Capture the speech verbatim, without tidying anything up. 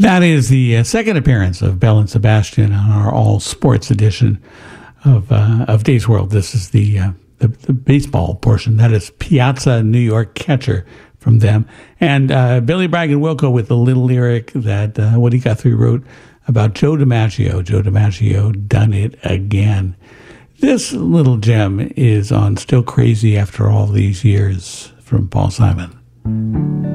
That is the uh, second appearance of Belle and Sebastian on our all sports edition of uh, of Days World. This is the, uh, the the baseball portion. That is Piazza, New York Catcher from them. And uh, Billy Bragg and Wilco with the little lyric that uh, Woody Guthrie wrote about Joe DiMaggio. Joe DiMaggio done it again. This little gem is on Still Crazy After All These Years from Paul Simon.